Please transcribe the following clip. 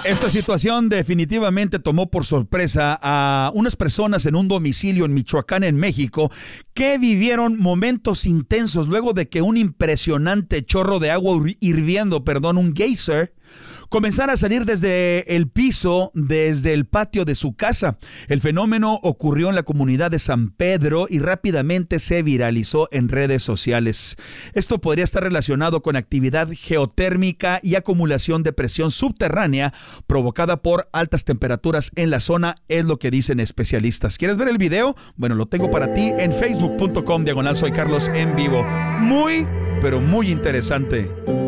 Esta situación definitivamente tomó por sorpresa a unas personas en un domicilio en Michoacán, en México, que vivieron momentos intensos luego de que un impresionante chorro de agua hirviendo, un geyser, comenzara a salir desde el piso, desde el patio de su casa. El fenómeno ocurrió en la comunidad de San Pedro y rápidamente se viralizó en redes sociales. Esto podría estar relacionado con actividad geotérmica y acumulación de presión subterránea provocada por altas temperaturas en la zona, es lo que dicen especialistas. ¿Quieres ver el video? Bueno, lo tengo para ti en facebook.com/soy Carlos en vivo. Muy, pero muy interesante.